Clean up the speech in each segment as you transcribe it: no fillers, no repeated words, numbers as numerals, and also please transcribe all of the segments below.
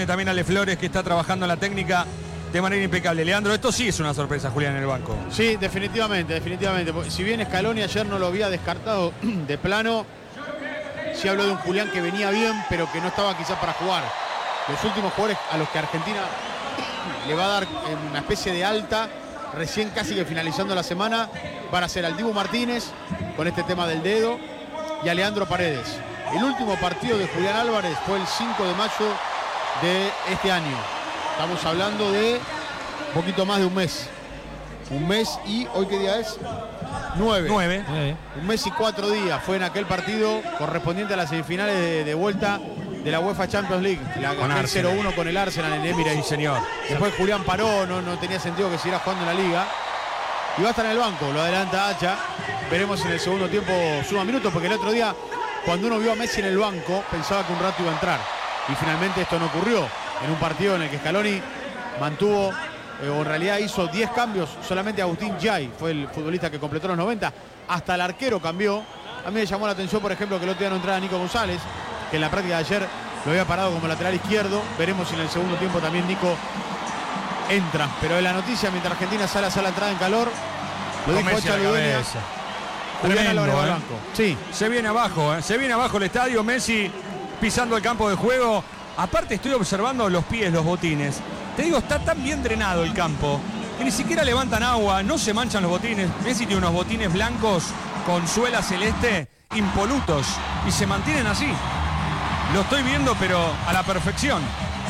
también a Ale Flores, que está trabajando en la técnica de manera impecable. Leandro, esto sí es una sorpresa, Julián, en el banco. Sí, definitivamente. Si bien Scaloni ayer no lo había descartado de plano, sí habló de un Julián que venía bien, pero que no estaba quizás para jugar. Los últimos jugadores a los que Argentina le va a dar una especie de alta, recién casi que finalizando la semana, van a ser al Dibu Martínez, con este tema del dedo, y a Leandro Paredes. El último partido de Julián Álvarez fue el 5 de mayo de este año. Estamos hablando de un poquito más de un mes. Un mes y, ¿hoy qué día es? 9. Un mes y 4 días fue en aquel partido correspondiente a las semifinales de vuelta de la UEFA Champions League. La 0-1 con el Arsenal en el Emirates. Sí, señor. Después Julián paró, no tenía sentido que siguiera jugando en la liga. Y va a estar en el banco, lo adelanta Hacha. Veremos en el segundo tiempo suma minutos, porque el otro día, cuando uno vio a Messi en el banco, pensaba que un rato iba a entrar. Y finalmente esto no ocurrió. En un partido en el que Scaloni mantuvo, o en realidad hizo 10 cambios, solamente Agustín Jay fue el futbolista que completó los 90. Hasta el arquero cambió. A mí me llamó la atención, por ejemplo, que el otro día no entrara Nico González, que en la práctica de ayer lo había parado como lateral izquierdo. Veremos si en el segundo tiempo también Nico entra. Pero en la noticia, mientras Argentina sale a hacer la entrada en calor, lo dijo Hacha Ludueña. Julián Álvarez al banco. Sí. Se viene abajo, se viene abajo el estadio. Messi pisando el campo de juego. Aparte estoy observando los pies, los botines. Te digo, está tan bien drenado el campo que ni siquiera levantan agua, no se manchan los botines. Messi tiene unos botines blancos con suela celeste impolutos y se mantienen así. Lo estoy viendo, pero a la perfección.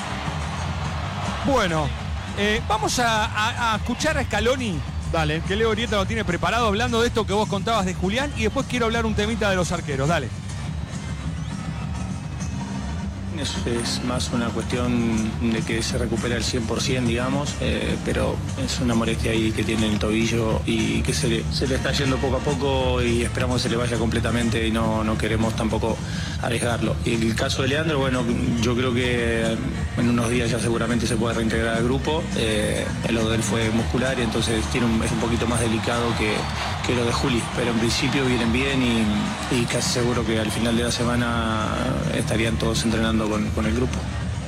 Bueno, vamos a escuchar a Scaloni. Dale. Que Leo Orieta lo tiene preparado, hablando de esto que vos contabas de Julián, y después quiero hablar un temita de los arqueros. Dale. Es más una cuestión de que se recupera el 100%, digamos, pero es una molestia ahí que tiene en el tobillo y que se le está yendo poco a poco y esperamos que se le vaya completamente y no queremos tampoco arriesgarlo. Y el caso de Leandro, bueno, yo creo que en unos días ya seguramente se puede reintegrar al grupo. Lo de él fue muscular y entonces es un poquito más delicado que lo de Juli, pero en principio vienen bien y casi seguro que al final de la semana estarían todos entrenando con el grupo.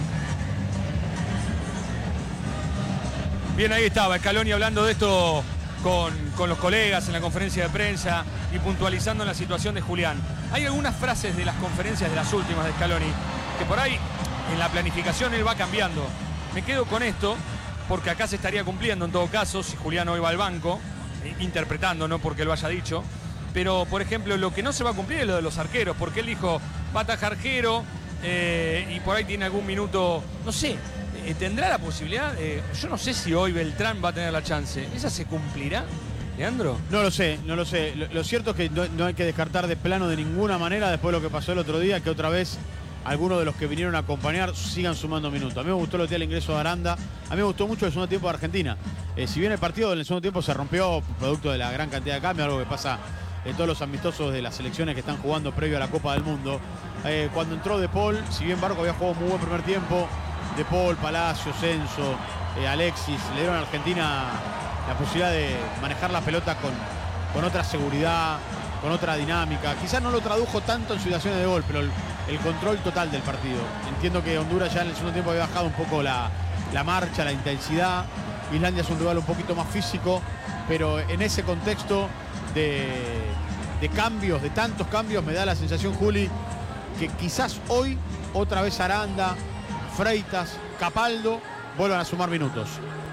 Bien, ahí estaba Scaloni hablando de esto con los colegas en la conferencia de prensa y puntualizando la situación de Julián. Hay algunas frases de las conferencias, de las últimas de Scaloni, que por ahí en la planificación él va cambiando. Me quedo con esto porque acá se estaría cumpliendo en todo caso si Julián hoy va al banco, interpretando, no porque lo haya dicho. Pero, por ejemplo, lo que no se va a cumplir es lo de los arqueros, porque él dijo, va a atajar Jero, y por ahí tiene algún minuto, no sé, tendrá la posibilidad, yo no sé si hoy Beltrán va a tener la chance. ¿Esa se cumplirá, Leandro? No lo sé. Lo cierto es que no hay que descartar de plano de ninguna manera, después de lo que pasó el otro día, que otra vez algunos de los que vinieron a acompañar sigan sumando minutos. A mí me gustó el ingreso de Aranda, a mí me gustó mucho el segundo tiempo de Argentina. Si bien el partido en el segundo tiempo se rompió producto de la gran cantidad de cambios, algo que pasa en todos los amistosos de las selecciones que están jugando previo a la Copa del Mundo. Cuando entró De Paul, si bien Barco había jugado muy buen primer tiempo, De Paul, Palacio, Censo, Alexis, le dieron a Argentina la posibilidad de manejar la pelota con otra seguridad, con otra dinámica. Quizás no lo tradujo tanto en situaciones de gol, pero el control total del partido. Entiendo que Honduras ya en el segundo tiempo había bajado un poco la marcha, la intensidad. Islandia es un rival un poquito más físico, pero en ese contexto de cambios, de tantos cambios, me da la sensación, Juli, que quizás hoy otra vez Aranda, Freitas, Capaldo vuelvan a sumar minutos.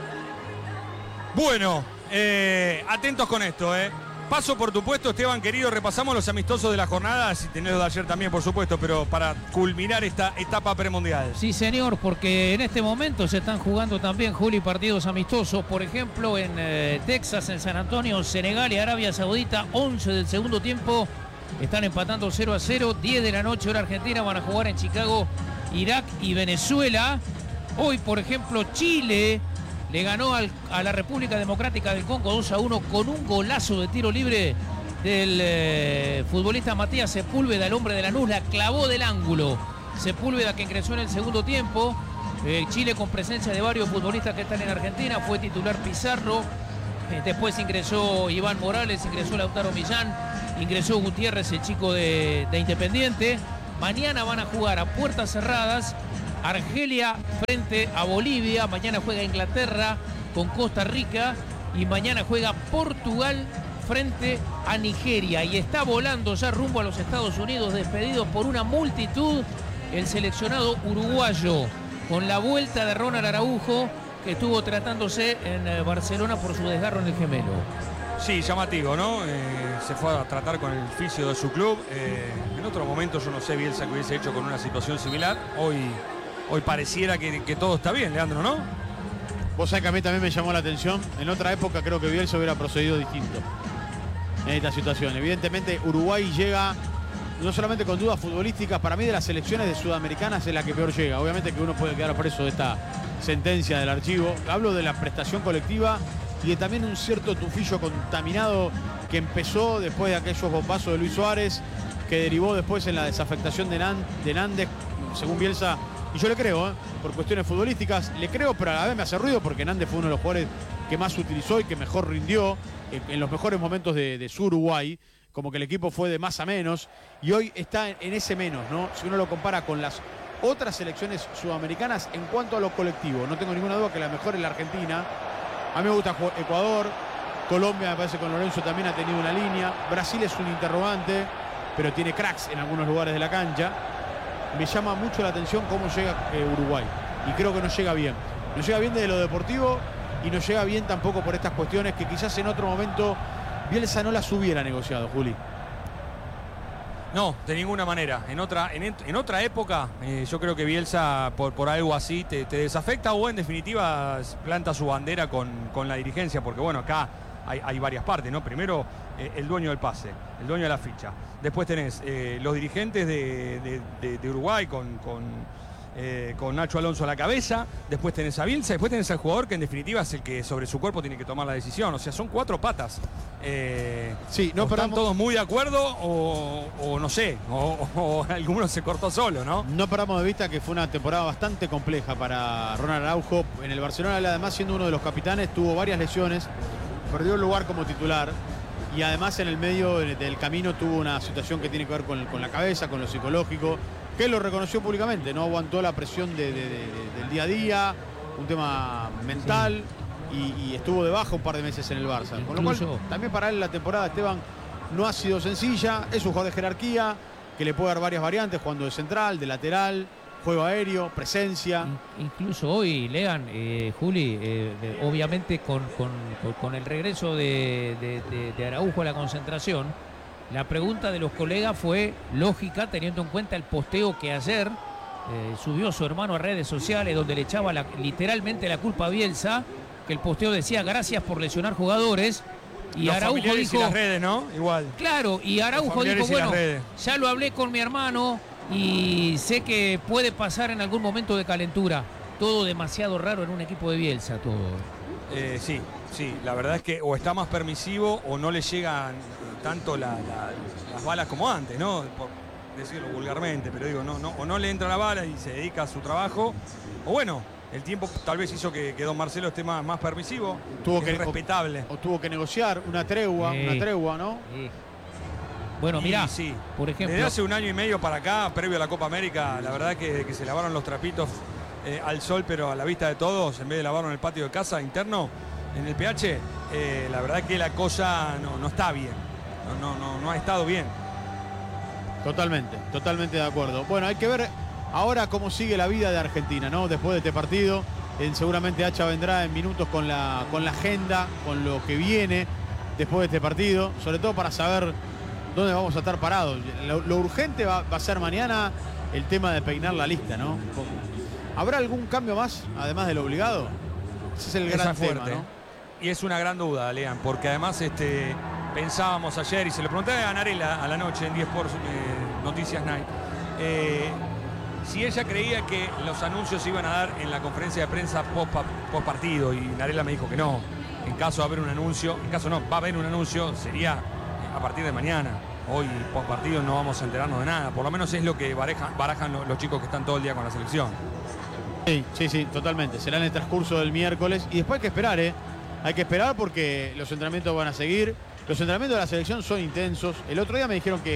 Bueno, atentos con esto, Paso por tu puesto, Esteban, querido. Repasamos los amistosos de la jornada, si tenés lo de ayer también, por supuesto, pero para culminar esta etapa premundial. Sí, señor, porque en este momento se están jugando también, Juli, partidos amistosos. Por ejemplo, en Texas, en San Antonio, Senegal y Arabia Saudita, 11 del segundo tiempo. Están empatando 0-0. 10 de la noche, hora argentina, van a jugar en Chicago, Irak y Venezuela. Hoy, por ejemplo, Chile le ganó a la República Democrática del Congo 2-1 con un golazo de tiro libre del futbolista Matías Sepúlveda, el hombre de Lanús, la clavó del ángulo. Sepúlveda, que ingresó en el segundo tiempo. Chile con presencia de varios futbolistas que están en Argentina, fue titular Pizarro, después ingresó Iván Morales, ingresó Lautaro Millán, ingresó Gutiérrez, el chico de Independiente. Mañana van a jugar a puertas cerradas Argelia frente a Bolivia, mañana juega Inglaterra con Costa Rica y mañana juega Portugal frente a Nigeria. Y está volando ya rumbo a los Estados Unidos, despedido por una multitud el seleccionado uruguayo, con la vuelta de Ronald Araujo, que estuvo tratándose en Barcelona por su desgarro en el gemelo. Sí, llamativo, ¿no? Se fue a tratar con el fisio de su club. En otro momento yo no sé Bielsa que hubiese hecho con una situación similar. Hoy pareciera que todo está bien, Leandro, ¿no? Vos sabés que a mí también me llamó la atención. En otra época creo que Bielsa hubiera procedido distinto en esta situación. Evidentemente Uruguay llega no solamente con dudas futbolísticas, para mí de las selecciones de sudamericanas es la que peor llega. Obviamente que uno puede quedar preso de esta sentencia del archivo. Hablo de la prestación colectiva y de también un cierto tufillo contaminado que empezó después de aquellos bombazos de Luis Suárez, que derivó después en la desafectación de Nández, según Bielsa. Y yo le creo, por cuestiones futbolísticas, le creo, pero a la vez me hace ruido porque Nández fue uno de los jugadores que más utilizó y que mejor rindió en los mejores momentos de su Uruguay. Como que el equipo fue de más a menos y hoy está en ese menos, ¿no? Si uno lo compara con las otras selecciones sudamericanas en cuanto a lo colectivo, no tengo ninguna duda que la mejor es la Argentina. A mí me gusta Ecuador, Colombia me parece con Lorenzo también ha tenido una línea, Brasil es un interrogante, pero tiene cracks en algunos lugares de la cancha. Me llama mucho la atención cómo llega Uruguay y creo que no llega bien. No llega bien desde lo deportivo y no llega bien tampoco por estas cuestiones que quizás en otro momento Bielsa no las hubiera negociado, Juli. No, de ninguna manera. En otra época, yo creo que Bielsa, por algo así, te desafecta o en definitiva planta su bandera con la dirigencia, porque bueno, acá hay varias partes, ¿no? Primero, el dueño del pase, el dueño de la ficha. Después tenés los dirigentes de Uruguay con Nacho Alonso a la cabeza, después tenés a Bielsa, después tenés al jugador que en definitiva es el que sobre su cuerpo tiene que tomar la decisión. O sea, son 4 patas. Sí, no están todos muy de acuerdo o no sé, o alguno se cortó solo, ¿no? No perdamos de vista que fue una temporada bastante compleja para Ronald Araujo. En el Barcelona, además, siendo uno de los capitanes, tuvo varias lesiones, perdió el lugar como titular y además en el medio del camino tuvo una situación que tiene que ver con la cabeza, con lo psicológico, que él lo reconoció públicamente, no aguantó la presión del día a día, un tema mental, y estuvo de baja un par de meses en el Barça. Con lo cual, también para él la temporada, Esteban, no ha sido sencilla. Es un jugador de jerarquía que le puede dar varias variantes, jugando de central, de lateral, juego aéreo, presencia. Incluso hoy, Lean, Juli, obviamente con el regreso de Araujo a la concentración, la pregunta de los colegas fue lógica, teniendo en cuenta el posteo que ayer subió su hermano a redes sociales, donde le echaba literalmente la culpa a Bielsa, que el posteo decía gracias por lesionar jugadores. Y los Araujo dijo, y las redes, ¿no? Igual. Claro, y Araujo dijo, bueno, ya lo hablé con mi hermano y sé que puede pasar en algún momento de calentura. Todo demasiado raro en un equipo de Bielsa, todo. Sí, la verdad es que o está más permisivo o no le llegan tanto las balas como antes, ¿no? Por decirlo vulgarmente, pero digo, o no le entra la bala y se dedica a su trabajo, o bueno, el tiempo tal vez hizo que don Marcelo esté más permisivo, respetable. O tuvo que negociar una tregua, ¿no? Sí. Bueno, mirá, por ejemplo, desde hace un año y medio para acá, previo a la Copa América, la verdad que se lavaron los trapitos al sol, pero a la vista de todos, en vez de lavarlo en el patio de casa interno, en el PH, la verdad que la cosa no está bien, no ha estado bien. Totalmente de acuerdo. Bueno, hay que ver ahora cómo sigue la vida de Argentina, ¿no? Después de este partido, seguramente Hacha vendrá en minutos con la agenda, con lo que viene después de este partido, sobre todo para saber dónde vamos a estar parados. Lo urgente va a ser mañana el tema de peinar la lista, ¿no? ¿Habrá algún cambio más, además del obligado? Ese es el gran tema, ¿no? Y es una gran duda, Lean, porque además pensábamos ayer, y se lo pregunté a Narela a la noche en 10 Sports Noticias Night, si ella creía que los anuncios se iban a dar en la conferencia de prensa post partido, y Narela me dijo que no. En caso de haber un anuncio, va a haber un anuncio, sería a partir de mañana. Hoy post partido no vamos a enterarnos de nada, por lo menos es lo que barajan los chicos que están todo el día con la selección. Sí, totalmente. Será en el transcurso del miércoles y después hay que esperar, Hay que esperar porque los entrenamientos van a seguir. Los entrenamientos de la selección son intensos. El otro día me dijeron que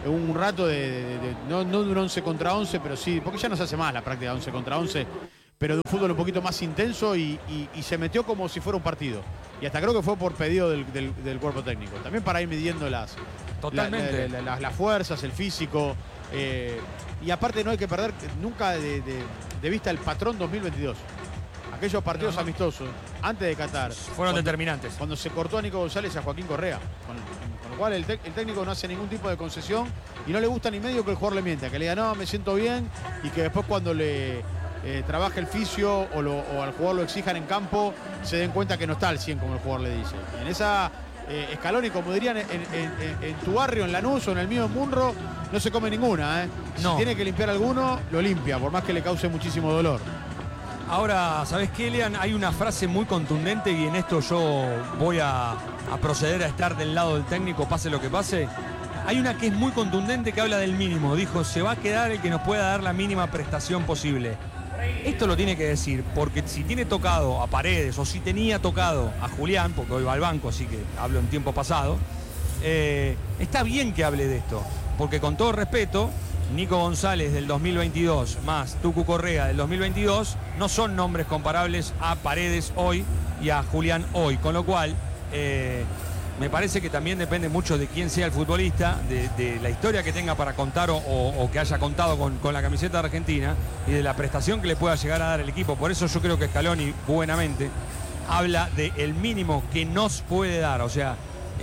un rato no de un 11 contra 11, pero sí, porque ya no se hace más la práctica de 11 contra 11, pero de un fútbol un poquito más intenso y se metió como si fuera un partido. Y hasta creo que fue por pedido del cuerpo técnico. También para ir midiendo las fuerzas, el físico. Y aparte no hay que perder nunca de vista el patrón 2022. Aquellos partidos amistosos, antes de Qatar, fueron determinantes. Cuando se cortó a Nico González y a Joaquín Correa. Con lo cual el técnico no hace ningún tipo de concesión y no le gusta ni medio que el jugador le mienta, que le diga no, me siento bien, y que después cuando le trabaje el fisio o al jugador lo exijan en campo, se den cuenta que no está al 100 como el jugador le dice. Y en esa Scaloni, como dirían en tu barrio, en Lanús o en el mío en Munro, no se come ninguna. Si tiene que limpiar alguno, lo limpia, por más que le cause muchísimo dolor. Ahora, ¿sabés qué, Elian? Hay una frase muy contundente y en esto yo voy a proceder a estar del lado del técnico, pase lo que pase. Hay una que es muy contundente que habla del mínimo. Dijo, se va a quedar el que nos pueda dar la mínima prestación posible. Esto lo tiene que decir, porque si tiene tocado a Paredes o si tenía tocado a Julián, porque hoy va al banco, así que hablo en tiempo pasado, está bien que hable de esto, porque con todo respeto, Nico González del 2022 más Tucu Correa del 2022 no son nombres comparables a Paredes hoy y a Julián hoy, con lo cual me parece que también depende mucho de quién sea el futbolista, de la historia que tenga para contar o que haya contado con la camiseta de Argentina y de la prestación que le pueda llegar a dar el equipo. Por eso yo creo que Scaloni buenamente habla del mínimo que nos puede dar, o sea,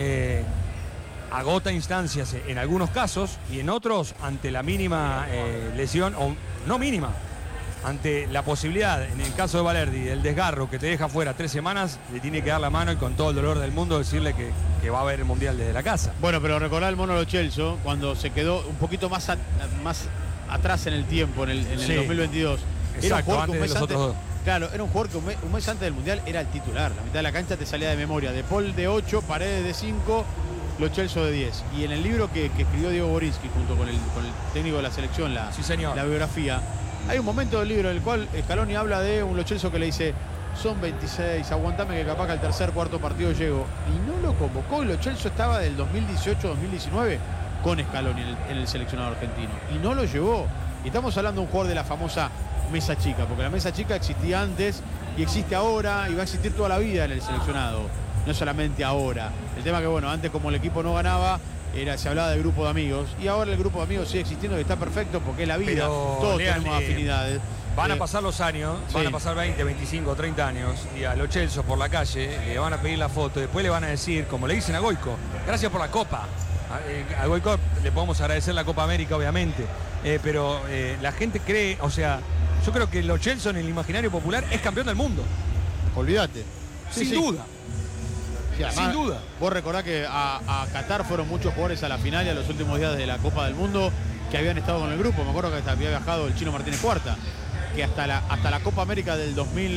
agota instancias en algunos casos y en otros ante la mínima lesión, o no mínima, ante la posibilidad, en el caso de Valerdi, del desgarro que te deja fuera 3 semanas, le tiene que dar la mano y con todo el dolor del mundo decirle que va a haber el Mundial desde la casa. Bueno, pero recordar el Mono Lo Celso, cuando se quedó un poquito más atrás en el tiempo, en el 2022. Exacto, era un antes de los otros dos. Claro, era un jugador que un mes antes del Mundial era el titular. La mitad de la cancha te salía de memoria. De Paul de 8, Paredes de 5, Lo Celso de 10. Y en el libro que escribió Diego Borinsky junto con el técnico de la selección, la biografía, hay un momento del libro en el cual Scaloni habla de un Lo Celso que le dice, son 26, aguantame que capaz que al tercer, cuarto partido llego. Y no lo convocó. Lo Celso estaba del 2018-2019 con Scaloni en el seleccionado argentino. Y no lo llevó. Y estamos hablando de un jugador de la famosa mesa chica, porque la mesa chica existía antes y existe ahora y va a existir toda la vida en el seleccionado. No solamente ahora. El tema que, bueno, antes como el equipo no ganaba, se hablaba de grupo de amigos, y ahora el grupo de amigos sigue existiendo y está perfecto porque es la vida. Pero, todos tenemos afinidades. Van a pasar los años, van a pasar 20, 25, 30 años, y a Lo Celso por la calle le van a pedir la foto, después le van a decir, como le dicen a Goico, gracias por la Copa. A Goico le podemos agradecer la Copa América, obviamente, pero la gente cree, o sea, yo creo que Lo Celso en el imaginario popular es campeón del mundo. Olvídate. Sin duda. Sí, además, sin duda. Vos recordás que a Qatar fueron muchos jugadores a la final y a los últimos días de la Copa del Mundo que habían estado con el grupo. Me acuerdo que hasta había viajado el Chino Martínez Cuarta, que hasta la Copa América del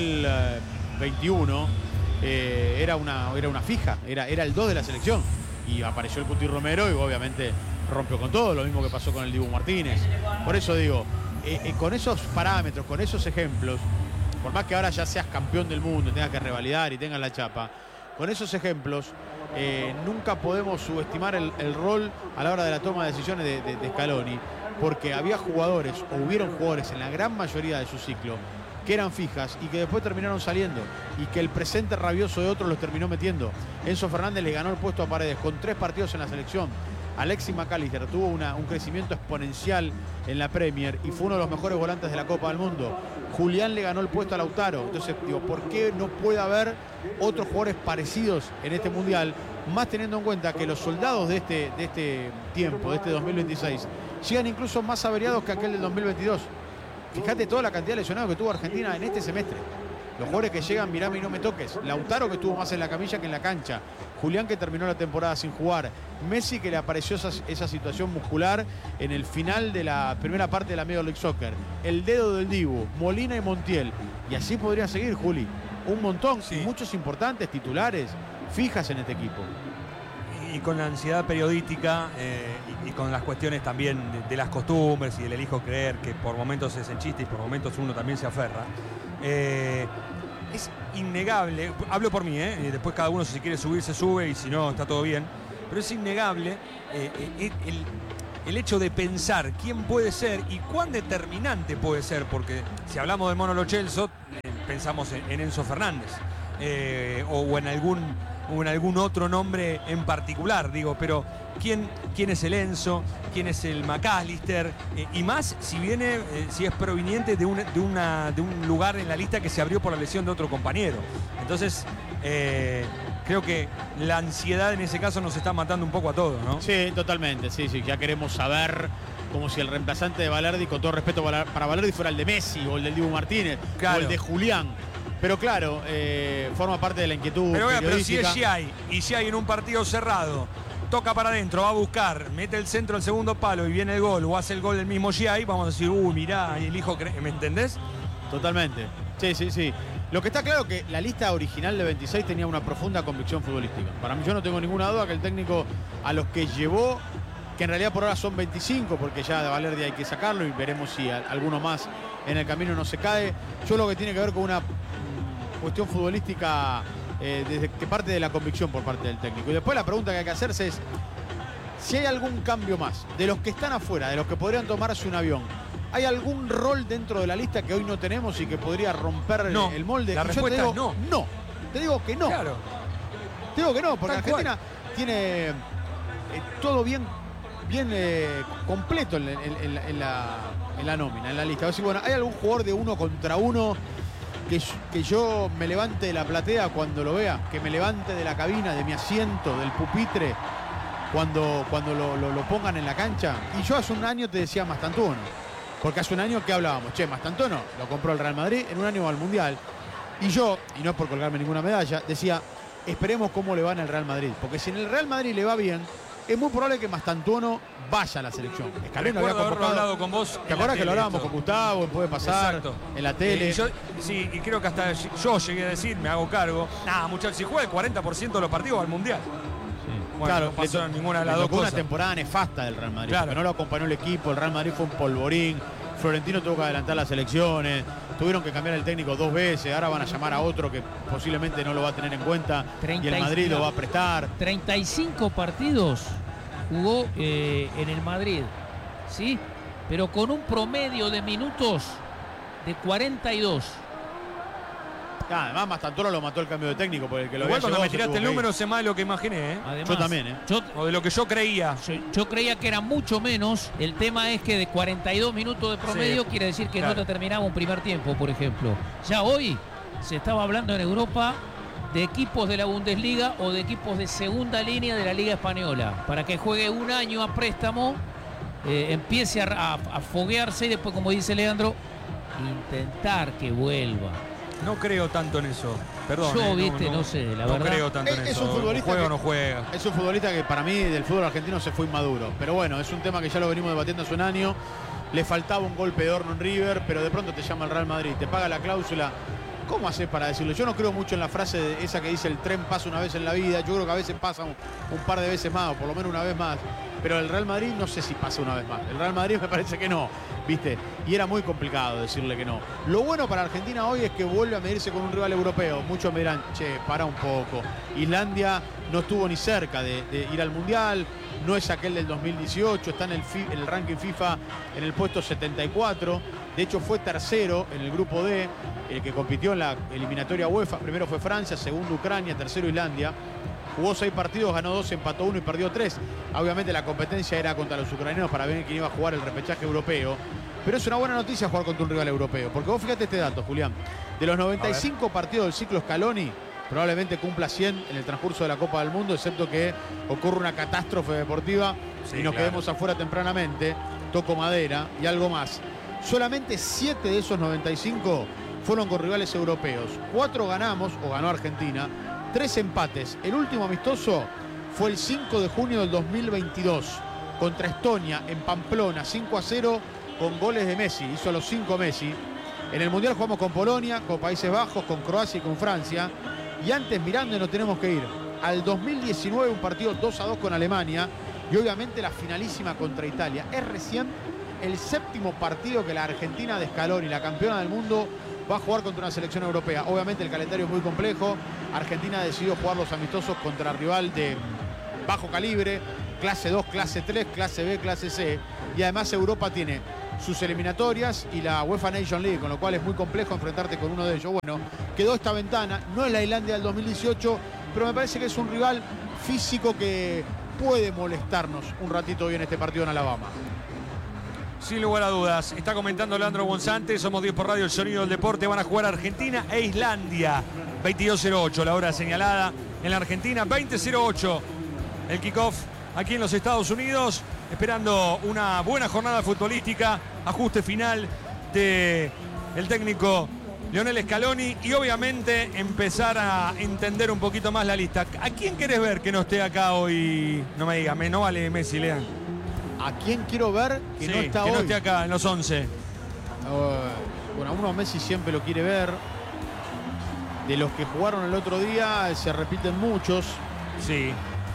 2021 era una fija, era el 2 de la selección. Y apareció el Cuti Romero y obviamente rompió con todo, lo mismo que pasó con el Dibu Martínez. Por eso digo, con esos parámetros, con esos ejemplos, por más que ahora ya seas campeón del mundo, tengas que revalidar y tengas la chapa, con esos ejemplos nunca podemos subestimar el rol a la hora de la toma de decisiones de Scaloni, porque había jugadores, o hubieron jugadores en la gran mayoría de su ciclo, que eran fijas y que después terminaron saliendo y que el presente rabioso de otros los terminó metiendo. Enzo Fernández le ganó el puesto a Paredes con 3 partidos en la selección. Alexis McAllister tuvo un crecimiento exponencial en la Premier y fue uno de los mejores volantes de la Copa del Mundo. Julián le ganó el puesto a Lautaro. Entonces, digo, ¿por qué no puede haber otros jugadores parecidos en este Mundial? Más teniendo en cuenta que los soldados de este tiempo, de este 2026, llegan incluso más averiados que aquel del 2022. Fíjate toda la cantidad de lesionados que tuvo Argentina en este semestre. Los jugadores que llegan, mirame y no me toques. Lautaro, que estuvo más en la camilla que en la cancha. Julián, que terminó la temporada sin jugar. Messi, que le apareció esa situación muscular en el final de la primera parte de la Major League Soccer. El dedo del Dibu, Molina y Montiel. Y así podría seguir, Juli. Un montón, sí. Y muchos importantes titulares fijas en este equipo. Y con la ansiedad periodística y con las cuestiones también de las costumbres y del elijo creer, que por momentos es el chiste y por momentos uno también se aferra. Es innegable, hablo por mí, después cada uno si quiere subir se sube y si no está todo bien, pero es innegable el hecho de pensar quién puede ser y cuán determinante puede ser, porque si hablamos de Mono Lo Celso, pensamos en Enzo Fernández, o en algún otro nombre en particular, digo, pero ¿quién es el Enzo? ¿Quién es el McAllister? Y más si es proveniente de un lugar en la lista que se abrió por la lesión de otro compañero. Entonces, creo que la ansiedad en ese caso nos está matando un poco a todos, ¿no? Sí, totalmente, sí, ya queremos saber, como si el reemplazante de Balerdi, con todo respeto para Balerdi, fuera el de Messi o el del Dibu Martínez, claro, o el de Julián. Pero claro, forma parte de la inquietud pero si es periodística. Giai en un partido cerrado toca para adentro, va a buscar, mete el centro al segundo palo y viene el gol, o hace el gol del mismo Giai, vamos a decir, mirá, el hijo, ¿me entendés? Totalmente, sí. Lo que está claro es que la lista original de 26 tenía una profunda convicción futbolística. Para mí, yo no tengo ninguna duda que el técnico a los que llevó, que en realidad por ahora son 25, porque ya de Balerdi hay que sacarlo y veremos si alguno más en el camino no se cae. Yo lo que tiene que ver con una cuestión futbolística desde que parte de la convicción por parte del técnico. Y después la pregunta que hay que hacerse es si hay algún cambio más de los que están afuera, de los que podrían tomarse un avión. ¿Hay algún rol dentro de la lista que hoy no tenemos y que podría romper el molde? La respuesta es no. No. Te digo que no. Claro. Te digo que no, porque Tal Argentina tiene todo bien completo en la nómina, en la lista. A ver si, bueno, ¿hay algún jugador de 1 contra 1 que yo me levante de la platea cuando lo vea? Que me levante de la cabina, de mi asiento, del pupitre, cuando lo pongan en la cancha. Y yo hace un año te decía Mastantuono. Porque hace un año que hablábamos, Mastantuono lo compró el Real Madrid, en un año va al Mundial. Y yo, y no es por colgarme ninguna medalla, decía, esperemos cómo le va en el Real Madrid. Porque si en el Real Madrid le va bien, es muy probable que Mastantuono vaya a la selección. Scaloni había hablado con vos. ¿Te acuerdas que lo hablábamos con Gustavo? Puede pasar. Exacto. En la tele. Y creo que hasta yo llegué a decir, me hago cargo. Muchachos, si juega el 40% de los partidos va al Mundial. Bueno, claro, no pasó ninguna de las dos cosas. Una temporada nefasta del Real Madrid, claro, porque no lo acompañó el equipo, el Real Madrid fue un polvorín, Florentino tuvo que adelantar las elecciones, tuvieron que cambiar el técnico 2 veces, ahora van a llamar a otro que posiblemente no lo va a tener en cuenta y el Madrid lo va a prestar. 35 partidos jugó en el Madrid, ¿sí? Pero con un promedio de minutos de 42. Además, Mastantuono lo mató el cambio de técnico por el que lo Igual había cuando llevado, me tiraste el número sé más de lo que imaginé, Además, yo también, o de lo que yo creía. Yo creía que era mucho menos. El tema es que de 42 minutos de promedio quiere decir que no te terminaba un primer tiempo, por ejemplo. Ya hoy se estaba hablando en Europa de equipos de la Bundesliga o de equipos de segunda línea de la Liga Española, para que juegue un año a préstamo, empiece a foguearse y después, como dice Leandro, intentar que vuelva. No creo tanto en eso. Perdón. Yo, no sé, la verdad. No creo tanto en eso. Un futbolista ¿Juega o no juega? Es un futbolista que para mí del fútbol argentino se fue inmaduro. Pero bueno, es un tema que ya lo venimos debatiendo hace un año. Le faltaba un golpe de horno en River, pero de pronto te llama el Real Madrid, te paga la cláusula. ¿Cómo haces para decirlo? Yo no creo mucho en la frase esa que dice el tren pasa una vez en la vida. Yo creo que a veces pasa un par de veces más, o por lo menos una vez más. Pero el Real Madrid no sé si pasa una vez más. El Real Madrid me parece que no, ¿viste? Y era muy complicado decirle que no. Lo bueno para Argentina hoy es que vuelve a medirse con un rival europeo. Muchos me dirán, para un poco. Islandia no estuvo ni cerca de ir al Mundial. No es aquel del 2018. Está en el ranking FIFA en el puesto 74. De hecho, fue tercero en el grupo D, el que compitió en la eliminatoria UEFA. Primero fue Francia, segundo Ucrania, tercero Islandia. Jugó 6 partidos, ganó 2, empató 1 y perdió 3. Obviamente la competencia era contra los ucranianos para ver quién iba a jugar el repechaje europeo. Pero es una buena noticia jugar contra un rival europeo. Porque vos fíjate este dato, Julián. De los 95 partidos del ciclo Scaloni, probablemente cumpla 100 en el transcurso de la Copa del Mundo, excepto que ocurra una catástrofe deportiva y nos quedemos afuera tempranamente. Toco madera y algo más. Solamente 7 de esos 95 fueron con rivales europeos. 4 ganamos, o ganó Argentina. 3 empates. El último amistoso fue el 5 de junio del 2022 contra Estonia en Pamplona, 5-0 con goles de Messi. Hizo los 5 Messi. En el Mundial jugamos con Polonia, con Países Bajos, con Croacia y con Francia. Y antes, mirando, nos tenemos que ir al 2019, un partido 2-2 con Alemania. Y obviamente la finalísima contra Italia. Es recién el 7º partido que la Argentina de Scaloni, la campeona del mundo, va a jugar contra una selección europea. Obviamente el calendario es muy complejo. Argentina decidió jugar los amistosos contra rival de bajo calibre. clase 2, clase 3, clase B, clase C. Y además Europa tiene sus eliminatorias y la UEFA Nation League, con lo cual es muy complejo enfrentarte con uno de ellos. Bueno, quedó esta ventana, no es la Islandia del 2018, pero me parece que es un rival físico que puede molestarnos un ratito hoy en este partido en Alabama. Sin lugar a dudas. Está comentando Leandro Bonzante. Somos 10 por radio, el sonido del deporte. Van a jugar Argentina e Islandia. 22:08 la hora señalada en la Argentina. 20:08 el kickoff aquí en los Estados Unidos. Esperando una buena jornada futbolística. Ajuste final del técnico Lionel Scaloni. Y obviamente empezar a entender un poquito más la lista. ¿A quién querés ver que no esté acá hoy? No me digas, no vale Messi, Lean. ¿A quién quiero ver que no está que hoy? no esté acá en los 11. Bueno, a uno Messi siempre lo quiere ver. De los que jugaron el otro día se repiten muchos. Sí.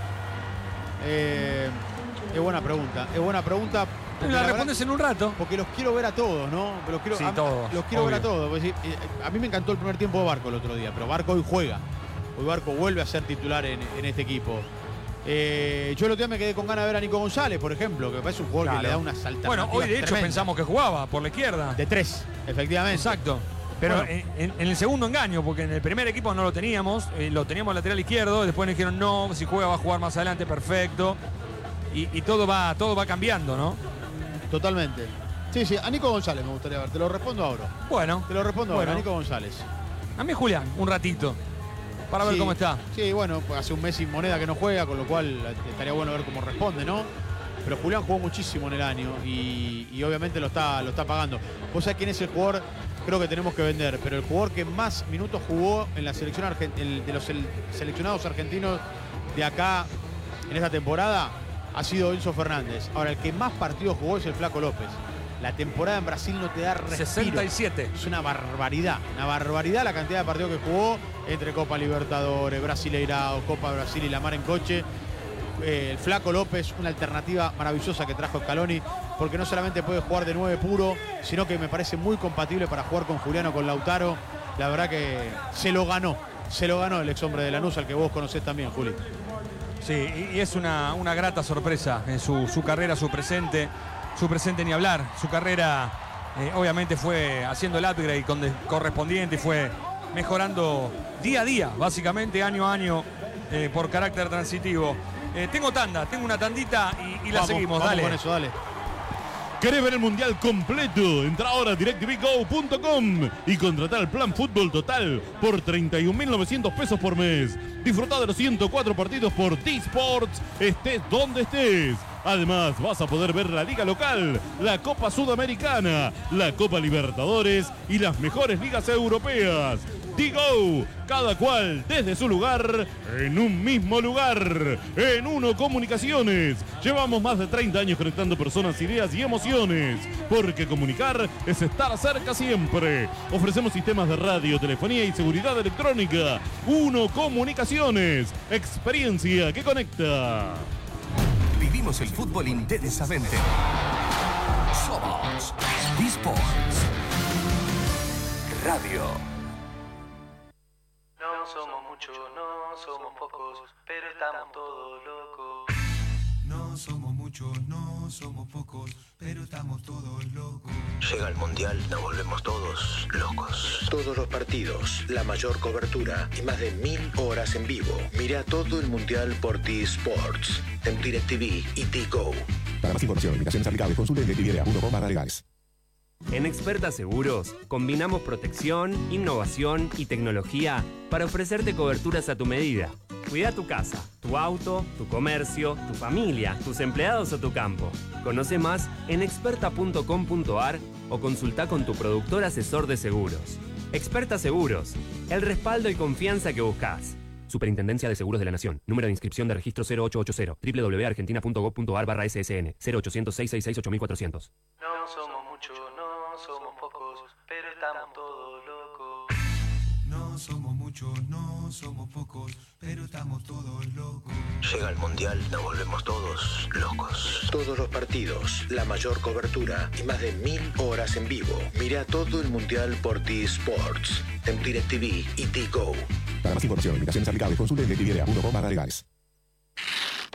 Es buena pregunta. Es buena pregunta. La respondes en un rato. Porque los quiero ver a todos, ¿no? Los quiero, todos. Los quiero ver a todos. A mí me encantó el primer tiempo de Barco el otro día, pero Barco hoy juega. Hoy Barco vuelve a ser titular en este equipo. Yo el otro día me quedé con ganas de ver a Nico González, por ejemplo, que me parece un jugador que le da unas alternativas. Bueno, hoy de hecho tremendas. pensamos que jugaba por la izquierda. De 3, efectivamente. Exacto. Pero bueno, en el segundo engaño, porque en el primer equipo no lo teníamos lateral izquierdo, después nos dijeron no, si juega va a jugar más adelante, perfecto. Y todo va cambiando, ¿no? Totalmente. Sí, a Nico González me gustaría ver, te lo respondo ahora. Bueno. Te lo respondo ahora, a Nico González. A mí Julián, un ratito. Para ver cómo está. Sí, bueno, pues hace un mes sin moneda que no juega, con lo cual estaría bueno ver cómo responde, ¿no? Pero Julián jugó muchísimo en el año y obviamente lo está pagando. Vos sabés quién es el jugador, creo que tenemos que vender, pero el jugador que más minutos jugó en la selección de los seleccionados argentinos de acá en esta temporada ha sido Enzo Fernández. Ahora, el que más partidos jugó es el Flaco López. La temporada en Brasil no te da respiro. 67. Es una barbaridad la cantidad de partidos que jugó entre Copa Libertadores, Brasileirao, Copa Brasil y la Mar en coche. El Flaco López, una alternativa maravillosa que trajo Scaloni, porque no solamente puede jugar de 9 puro, sino que me parece muy compatible para jugar con Juliano, con Lautaro. La verdad que se lo ganó el ex hombre de Lanús, al que vos conocés también, Juli. Sí, y es una grata sorpresa en su carrera, su presente ni hablar. Su carrera obviamente fue haciendo el upgrade correspondiente y fue mejorando día a día, básicamente año a año, por carácter transitivo. Tengo una tandita y la seguimos. Vamos dale. con eso, dale. ¿Querés ver el mundial completo? Entra ahora a DirecTVGo.com y contratá el plan Fútbol Total por 31.900 pesos por mes. Disfrutá de los 104 partidos por T-Sports, estés donde estés. Además, vas a poder ver la Liga Local, la Copa Sudamericana, la Copa Libertadores y las mejores ligas europeas. T-Go, cada cual desde su lugar, en un mismo lugar. En Uno Comunicaciones, llevamos más de 30 años conectando personas, ideas y emociones. Porque comunicar es estar cerca siempre. Ofrecemos sistemas de radio, telefonía y seguridad electrónica. Uno Comunicaciones, experiencia que conecta. Vivimos el fútbol intensamente. Somos T-Sports Radio. No somos muchos, no somos pocos, pero estamos todos locos. No somos muchos, no somos pocos, pero estamos todos locos. Llega el mundial, nos volvemos todos locos. Todos los partidos, la mayor cobertura y más de 1000 horas en vivo. Mira todo el mundial por T-Sports, en DirecTV y T-Go. Para más información, limitaciones aplicables, consulte en DirecTV.com/legales. En Experta Seguros combinamos protección, innovación y tecnología para ofrecerte coberturas a tu medida. Cuida tu casa, tu auto, tu comercio, tu familia, tus empleados o tu campo. Conoce más en experta.com.ar o consulta con tu productor asesor de seguros. Experta Seguros, el respaldo y confianza que buscas. Superintendencia de Seguros de la Nación. Número de inscripción de registro 0880. www.argentina.gov.ar/ssn. 0800-666-8400. No somos muchos, no somos pocos, pero estamos todos locos. No somos muchos, no somos pocos, pero estamos todos locos. Llega el mundial, nos volvemos todos locos. Todos los partidos, la mayor cobertura y más de 1000 horas en vivo. Mira todo el mundial por T-Sports, en DirecTV y T-Go. Para más información, limitaciones aplicables, consulte en DirecTV.com/legales.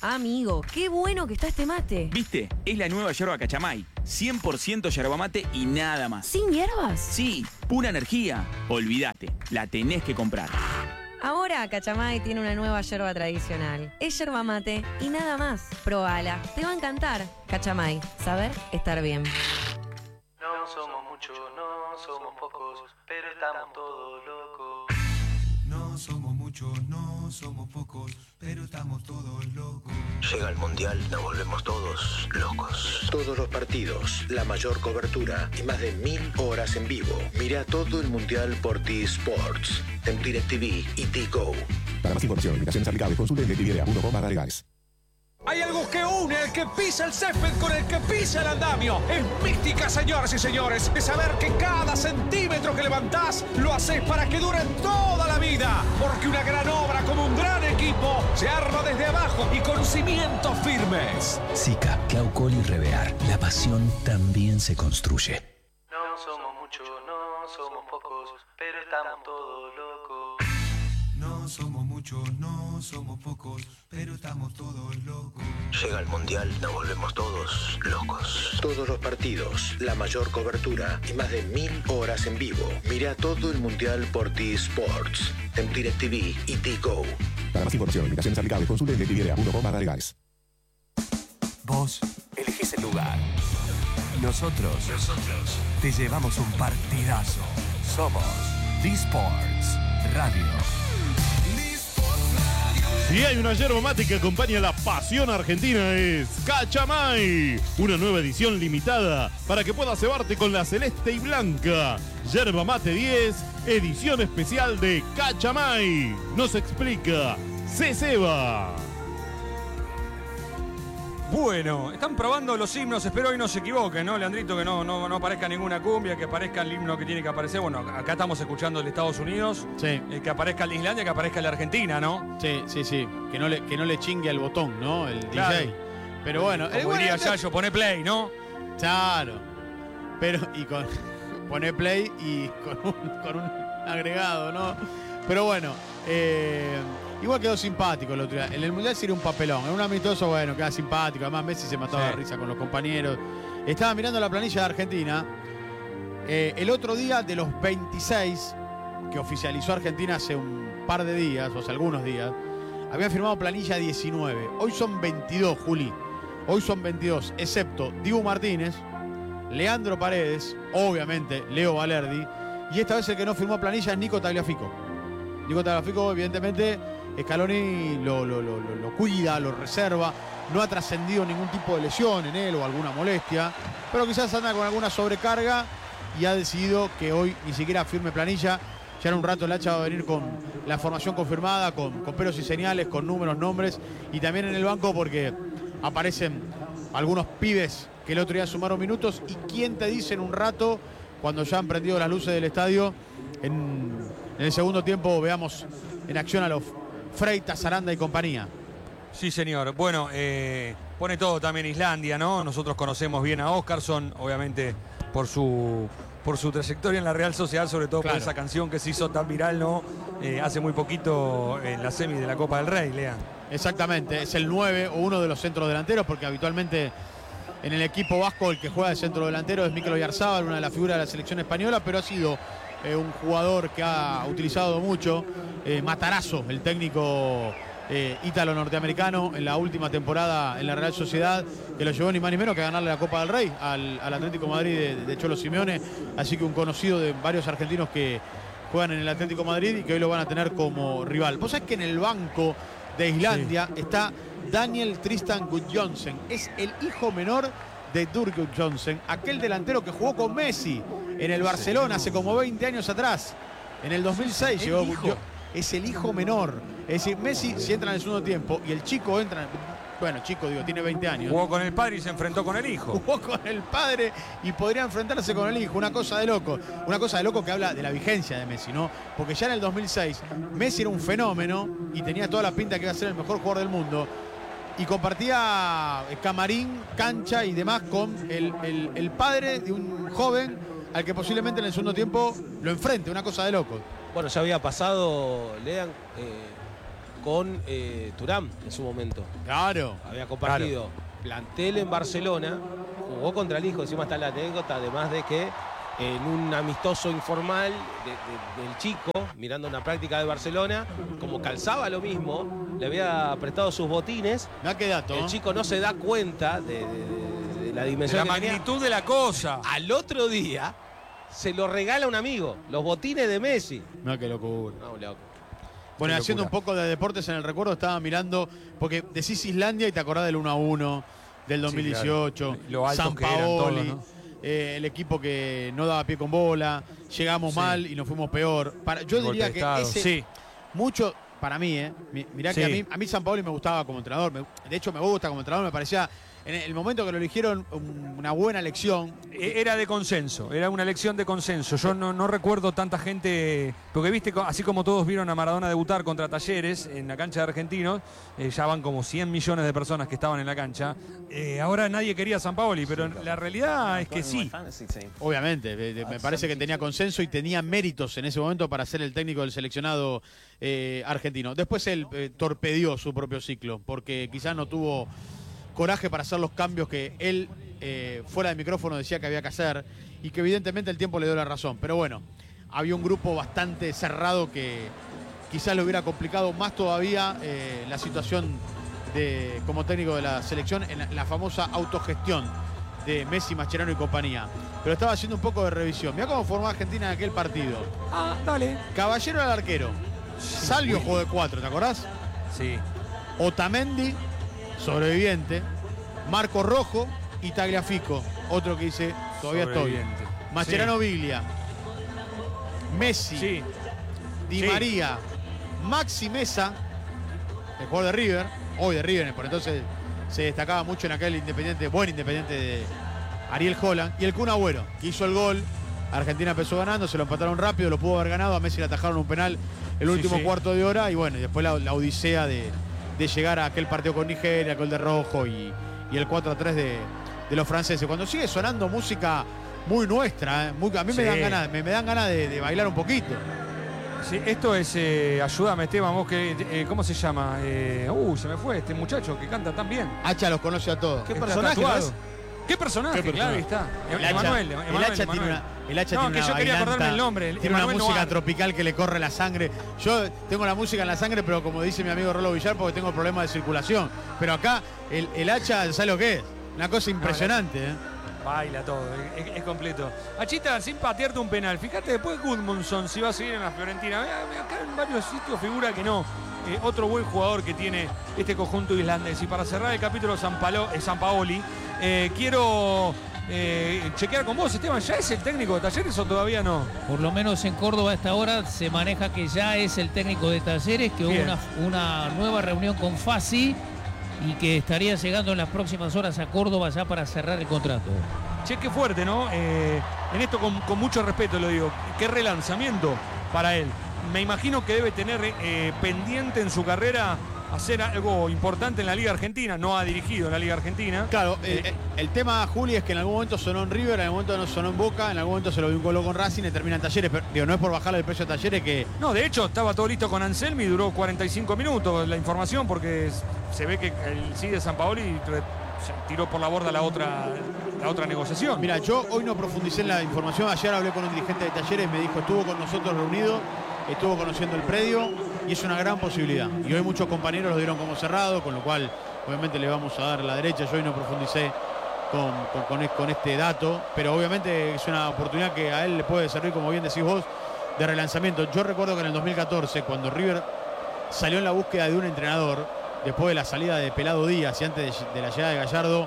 Amigo, qué bueno que está este mate. ¿Viste? Es la nueva yerba Cachamay. 100% yerba mate y nada más. ¿Sin hierbas? Sí, pura energía. Olvídate, la tenés que comprar. Ahora Cachamay tiene una nueva yerba tradicional. Es yerba mate y nada más. Probala, te va a encantar. Cachamay, saber estar bien. No somos muchos, no somos pocos, pero estamos todos locos. No somos muchos, no somos pocos, pero estamos todos locos. Llega el Mundial, nos volvemos todos locos. Todos los partidos, la mayor cobertura y más de 1000 horas en vivo. Mira todo el Mundial por T-Sports, en DirecTV y T-Go. Para más información, limitaciones aplicables, consulte en DirecTV.com/legales. Hay algo que une el que pisa el césped con el que pisa el andamio. Es mística, señoras y señores, de saber que cada centímetro que levantás lo haces para que dure toda la vida. Porque una gran obra como un gran equipo se arma desde abajo y con cimientos firmes. Sica, Claucol y Revear. La pasión también se construye. No somos muchos, no somos pocos, pero estamos todos locos. No somos muchos, no somos pocos, pero estamos todos locos. Llega el Mundial, nos volvemos todos locos. Todos los partidos, la mayor cobertura y más de 1000 horas en vivo. Mira todo el Mundial por T-Sports, en DirecTV y T-Go. Para más información, limitaciones aplicables, consulte en DirecTV.com/legales. Vos elegís el lugar. Nosotros te llevamos un partidazo. Somos D-Sports Radio. Si hay una yerba mate que acompaña la pasión argentina es Cachamay, una nueva edición limitada para que puedas cebarte con la celeste y blanca. Yerba mate 10, edición especial de Cachamay. Nos explica Se Ceba. Bueno, están probando los himnos, espero hoy no se equivoquen, ¿no, Leandrito? Que no aparezca ninguna cumbia, que aparezca el himno que tiene que aparecer. Bueno, acá estamos escuchando el de Estados Unidos. Sí. Que aparezca el de Islandia, que aparezca el de Argentina, ¿no? Sí. Que no le chingue al botón, ¿no? El Claro. DJ. Pero bueno. Como diría Yayo, pone play, ¿no? Claro. Pero, pone play y con un agregado, ¿no? Pero bueno, igual quedó simpático el otro día. En el Mundial sería un papelón. En un amistoso, bueno, queda simpático. Además, Messi se mataba de risa con los compañeros. Estaba mirando la planilla de Argentina. El otro día, de los 26 que oficializó Argentina hace un par de días, o sea, algunos días, habían firmado planilla 19. Hoy son 22, Juli. Hoy son 22, excepto Dibu Martínez, Leandro Paredes, obviamente Leo Valerdi, y esta vez el que no firmó planilla es Nico Tagliafico. Nico Tagliafico, evidentemente, Scaloni lo cuida, lo reserva. No ha trascendido ningún tipo de lesión en él o alguna molestia, pero quizás anda con alguna sobrecarga y ha decidido que hoy ni siquiera firme planilla. Ya en un rato el Hacha va a venir con la formación confirmada, con pelos y señales, con números, nombres, y también en el banco porque aparecen algunos pibes que el otro día sumaron minutos. ¿Y quién te dice en un rato, cuando ya han prendido las luces del estadio, en el segundo tiempo veamos en acción a los Freitas, Aranda y compañía? Sí, señor. Bueno, pone todo también Islandia, ¿no? Nosotros conocemos bien a Óskarsson, obviamente por su trayectoria en la Real Sociedad, sobre todo por esa canción que se hizo tan viral, ¿no? Hace muy poquito en la semi de la Copa del Rey, Lea. Exactamente, es el 9 o uno de los centros delanteros, porque habitualmente en el equipo vasco el que juega de centro delantero es Mikel Oyarzabal, una de las figuras de la selección española, pero ha sido un jugador que ha utilizado mucho Matarazzo, el técnico ítalo-norteamericano, en la última temporada en la Real Sociedad, que lo llevó ni más ni menos que a ganarle la Copa del Rey al Atlético de Madrid de Cholo Simeone. Así que un conocido de varios argentinos que juegan en el Atlético de Madrid y que hoy lo van a tener como rival. Vos sabés que en el banco de Islandia está Daniel Tristan Gudjohnsen. Es el hijo menor de Dirk Gudjohnsen, aquel delantero que jugó con Messi en el Barcelona hace como 20 años atrás. En el 2006 llegó Gudjohnsen. Es el hijo menor. Es decir, Messi, si entra en el segundo tiempo y el chico entra, bueno, chico digo, tiene 20 años. Jugó con el padre y se enfrentó con el hijo. Jugó con el padre y podría enfrentarse con el hijo. Una cosa de loco. Una cosa de loco que habla de la vigencia de Messi, ¿no? Porque ya en el 2006 Messi era un fenómeno y tenía toda la pinta que iba a ser el mejor jugador del mundo. Y compartía camarín, cancha y demás con el padre de un joven al que posiblemente en el segundo tiempo lo enfrente. Una cosa de loco. Bueno, ya había pasado, Lean, con Thuram en su momento. Claro. Había compartido plantel en Barcelona, jugó contra el hijo, encima está la anécdota, además de que en un amistoso informal del chico, mirando una práctica de Barcelona, como calzaba lo mismo, le había prestado sus botines. Mirá qué dato. El chico no se da cuenta de la dimensión, de la magnitud de la cosa. Al otro día se lo regala un amigo, los botines de Messi. No, qué locura. No, loco. Bueno, haciendo un poco de deportes en el recuerdo, estaba mirando, porque decís Islandia y te acordás del 1-1, del 2018, sí, claro. San Paoli, ¿no? El equipo que no daba pie con bola, llegamos mal y nos fuimos peor. Yo diría que ese, mucho, para mí, mirá que a mí San Paoli me gustaba como entrenador, de hecho me gusta como entrenador, me parecía, en el momento que lo eligieron, una buena elección. Era de consenso, era una elección de consenso. Yo no recuerdo tanta gente, porque viste, así como todos vieron a Maradona debutar contra Talleres en la cancha de Argentinos, ya van como 100 millones de personas que estaban en la cancha. Ahora nadie quería a San Paoli, pero la realidad es que sí. Obviamente, me parece que tenía consenso y tenía méritos en ese momento para ser el técnico del seleccionado argentino. Después él torpedió su propio ciclo, porque quizás no tuvo coraje para hacer los cambios que él fuera de micrófono decía que había que hacer y que evidentemente el tiempo le dio la razón. Pero bueno, había un grupo bastante cerrado que quizás le hubiera complicado más todavía la situación como técnico de la selección en la famosa autogestión de Messi, Mascherano y compañía. Pero estaba haciendo un poco de revisión. Mirá cómo formó Argentina en aquel partido. Dale. Caballero al arquero. Salvio jugó de 4, ¿te acordás? Sí. Otamendi, sobreviviente, Marco Rojo y Tagliafico, otro que dice todavía estoy. Mascherano, Biglia, Messi, Di María, Maxi Mesa, el jugador de River, hoy de River, por entonces se destacaba mucho en aquel Independiente, buen Independiente de Ariel Holland, y el Kun Agüero, que hizo el gol. Argentina empezó ganando, se lo empataron rápido, lo pudo haber ganado, a Messi le atajaron un penal el último cuarto de hora, y bueno, y después la odisea de llegar a aquel partido con Nigeria, con el de Rojo y el 4-3 de los franceses. Cuando sigue sonando música muy nuestra, a mí me dan ganas de bailar un poquito. Sí, esto es, ayúdame Esteban, vos que, ¿cómo se llama? Se me fue este muchacho que canta tan bien. Hacha los conoce a todos. ¿Qué personaje? ¿Qué personaje? Claro, ahí está. Emanuel. El Hacha tiene una yo quería acordarme el nombre. Tiene una música tropical que le corre la sangre. Yo tengo la música en la sangre, pero como dice mi amigo Rolo Villar, porque tengo problemas de circulación. Pero acá el Hacha, ¿sabe lo que es? Una cosa impresionante. Baila todo, es completo. Achita, sin patearte un penal. Fíjate después Gudmundsson si va a seguir en la Fiorentina. Acá en varios sitios figura que no. Otro buen jugador que tiene este conjunto islandés. Y para cerrar el capítulo San Paoli, quiero chequear con vos, Esteban. ¿Ya es el técnico de Talleres o todavía no? Por lo menos en Córdoba a esta hora se maneja que ya es el técnico de Talleres, que hubo una nueva reunión con Fassi y que estaría llegando en las próximas horas a Córdoba ya para cerrar el contrato. Che, qué fuerte, ¿no? En esto con mucho respeto lo digo. Qué relanzamiento para él. Me imagino que debe tener pendiente en su carrera hacer algo importante en la Liga Argentina. No ha dirigido en la Liga Argentina. Claro, el tema, Juli, es que en algún momento sonó en River, en algún momento no sonó en Boca, en algún momento se lo vinculó con Racing y termina en Talleres. Pero digo, no es por bajarle el precio a Talleres que... No, de hecho, estaba todo listo con Anselmi y duró 45 minutos la información porque se ve que el sí de San Paoli tiró por la borda la otra negociación. Mira, yo hoy no profundicé en la información. Ayer hablé con un dirigente de Talleres, me dijo, estuvo con nosotros reunido, estuvo conociendo el predio y es una gran posibilidad. Y hoy muchos compañeros lo dieron como cerrado, con lo cual obviamente le vamos a dar la derecha. Yo hoy no profundicé con este dato, pero obviamente es una oportunidad que a él le puede servir, como bien decís vos, de relanzamiento. Yo recuerdo que en el 2014, cuando River salió en la búsqueda de un entrenador, después de la salida de Pelado Díaz y antes de la llegada de Gallardo,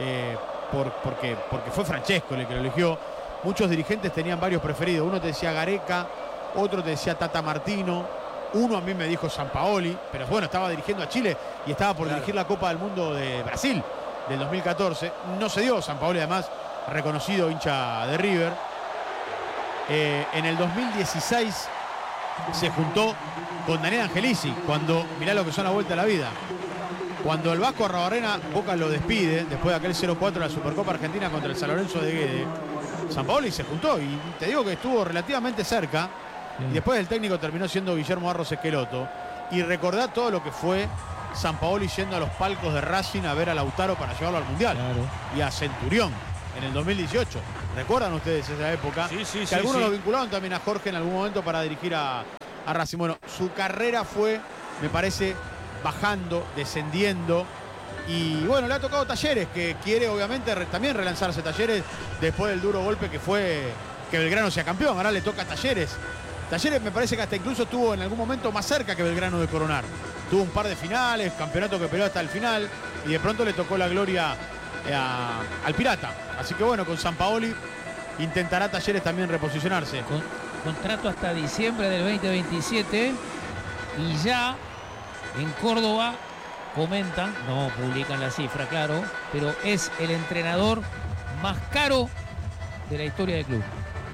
porque fue Francesco el que lo eligió, muchos dirigentes tenían varios preferidos. Uno te decía Gareca, otro te decía Tata Martino, uno a mí me dijo San Paoli, pero bueno, estaba dirigiendo a Chile y estaba por dirigir la Copa del Mundo de Brasil del 2014. No se dio. San Paoli, además, reconocido hincha de River. En el 2016 se juntó con Daniel Angelici, cuando, mirá lo que son la vuelta a la vida. Cuando el Vasco Arrabarrena, Boca lo despide, después de aquel 0-4 de la Supercopa Argentina contra el San Lorenzo de Guede, San Paoli se juntó y te digo que estuvo relativamente cerca. Y después el técnico terminó siendo Guillermo Barros Esqueloto. y recordá todo lo que fue Sampaoli yendo a los palcos de Racing a ver a Lautaro para llevarlo al Mundial. Claro. Y a Centurión en el 2018. ¿Recuerdan ustedes esa época? Sí, que algunos lo vincularon también a Jorge en algún momento para dirigir a Racing. Bueno, su carrera fue, me parece, bajando, descendiendo. Y bueno, le ha tocado Talleres, que quiere obviamente también relanzarse. Talleres, después del duro golpe que fue que Belgrano sea campeón. Ahora le toca a Talleres. Talleres me parece que hasta incluso estuvo en algún momento más cerca que Belgrano de coronar. Tuvo un par de finales, campeonato que peleó hasta el final, y de pronto le tocó la gloria al Pirata. Así que bueno, con Sampaoli intentará Talleres también reposicionarse. Contrato hasta diciembre del 2027 y ya en Córdoba comentan, no publican la cifra, claro, pero es el entrenador más caro de la historia del club.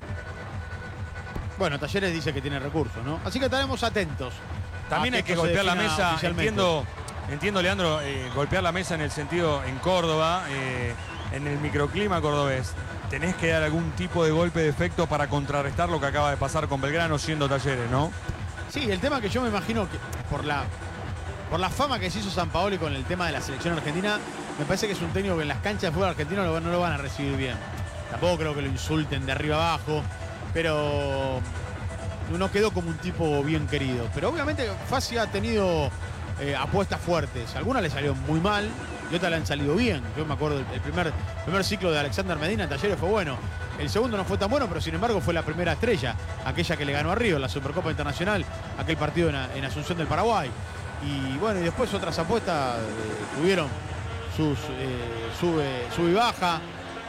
Bueno, Talleres dice que tiene recursos, ¿no? Así que estaremos atentos. También hay que golpear la mesa. Entiendo, Leandro, golpear la mesa en el sentido en Córdoba, en el microclima cordobés. Tenés que dar algún tipo de golpe de efecto para contrarrestar lo que acaba de pasar con Belgrano siendo Talleres, ¿no? Sí, el tema que yo me imagino que por la fama que se hizo Sampaoli con el tema de la selección argentina, me parece que es un técnico que en las canchas de fútbol argentino no lo van a recibir bien. Tampoco creo que lo insulten de arriba abajo, pero no quedó como un tipo bien querido. Pero obviamente Fassi ha tenido apuestas fuertes. Algunas le salieron muy mal y otras le han salido bien. Yo me acuerdo el primer ciclo de Alexander Medina en Talleres fue bueno. El segundo no fue tan bueno, pero sin embargo fue la primera estrella, aquella que le ganó a Río, la Supercopa Internacional, aquel partido en Asunción del Paraguay. Y bueno, y después otras apuestas tuvieron sus sub y baja.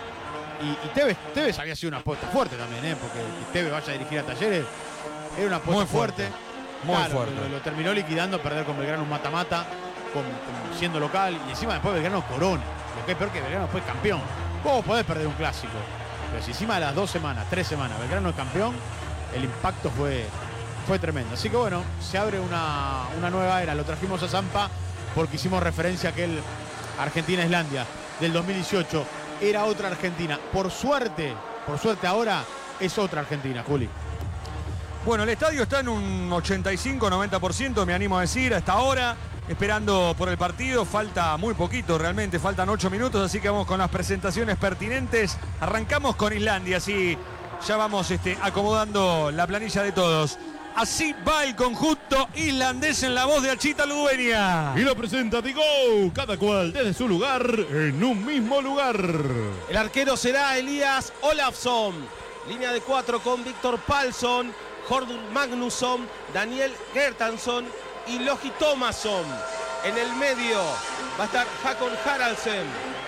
Y Tevez había sido una apuesta fuerte también, porque que Tevez vaya a dirigir a Talleres era una apuesta fuerte. Muy fuerte. Lo terminó liquidando, perder con Belgrano un mata-mata, siendo local, y encima después Belgrano corona. Lo que es peor que Belgrano fue campeón. ¿Cómo podés perder un clásico? Pero si encima de las 3 semanas, Belgrano es campeón, el impacto fue tremendo. Así que bueno, se abre una nueva era. Lo trajimos a Zampa porque hicimos referencia a aquel Argentina-Islandia del 2018. Era otra Argentina. Por suerte ahora es otra Argentina, Juli. Bueno, el estadio está en un 85-90%, me animo a decir, hasta ahora, esperando por el partido. Falta muy poquito, realmente, faltan 8 minutos, así que vamos con las presentaciones pertinentes. Arrancamos con Islandia, así ya vamos acomodando la planilla de todos. Así va el conjunto islandés en la voz de Achita Ludueña. Y lo presenta Tigo, cada cual desde su lugar, en un mismo lugar. El arquero será Elías Olafsson. Línea de 4 con Víctor Palsson, Jordur Magnusson, Daniel Gertansson y Logi Tomasson. En el medio va a estar Hakon Haraldsen,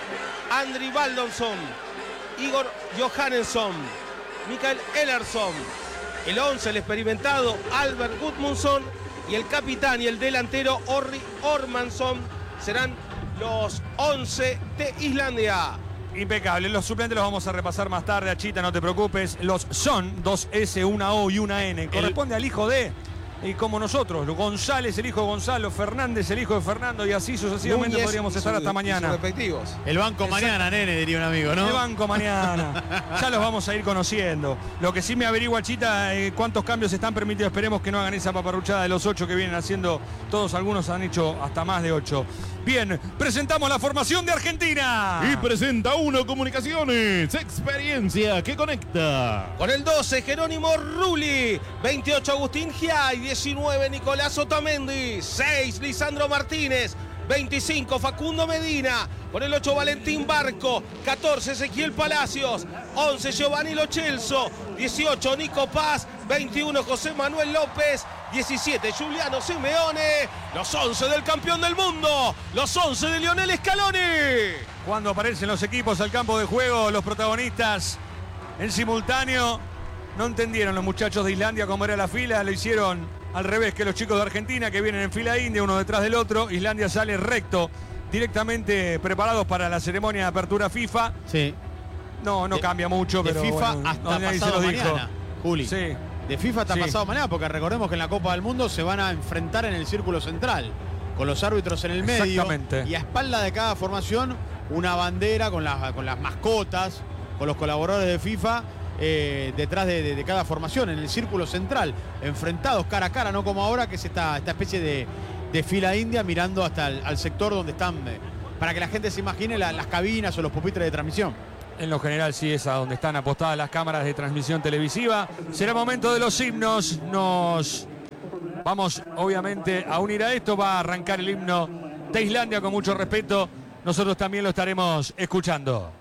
Andri Baldonsson, Igor Johannesson, Mikael Ellersson. El 11, el experimentado Albert Gudmundsson, y el capitán y el delantero Orri Ormansson serán los 11 de Islandia. Impecable, los suplentes los vamos a repasar más tarde, Achita, no te preocupes. Los son 2 S, una O y una N. Corresponde al hijo de, y como nosotros, González, el hijo de Gonzalo, Fernández, el hijo de Fernando, y así sucesivamente Núñez podríamos estar hasta mañana. Respectivos. El banco mañana, nene, diría un amigo, ¿no? El banco mañana. Ya los vamos a ir conociendo. Lo que sí me averigua, Chita, cuántos cambios están permitidos. Esperemos que no hagan esa paparruchada de los 8 que vienen haciendo todos. Algunos han hecho hasta más de 8. Bien, presentamos la formación de Argentina. Y presenta Uno Comunicaciones, experiencia que conecta. Con el 12, Jerónimo Rulli. 28, Agustín Giai. 19, Nicolás Otamendi. 6, Lisandro Martínez. 25, Facundo Medina. Con el 8, Valentín Barco. 14, Ezequiel Palacios. 11, Giovanni Lo Celso. 18, Nico Paz. 21, José Manuel López. 17, Giuliano Simeone. Los 11 del campeón del mundo. Los 11 de Lionel Scaloni. Cuando aparecen los equipos al campo de juego, los protagonistas en simultáneo, no entendieron los muchachos de Islandia cómo era la fila. Lo hicieron al revés que los chicos de Argentina, que vienen en fila india, uno detrás del otro. Islandia sale recto, directamente preparados para la ceremonia de apertura FIFA. Sí. No cambia mucho, pero de FIFA bueno, hasta pasado mañana, Juli. Sí. De FIFA hasta pasado mañana, porque recordemos que en la Copa del Mundo se van a enfrentar en el círculo central, con los árbitros en el medio. Exactamente. Y a espalda de cada formación, una bandera con las mascotas, con los colaboradores de FIFA, detrás de cada formación, en el círculo central, enfrentados cara a cara, no como ahora, que es esta especie de fila india mirando hasta al sector donde están, para que la gente se imagine las cabinas o los pupitres de transmisión. En lo general sí es a donde están apostadas las cámaras de transmisión televisiva. Será momento de los himnos. Nos vamos obviamente a unir a esto. Va a arrancar el himno de Islandia con mucho respeto. Nosotros también lo estaremos escuchando.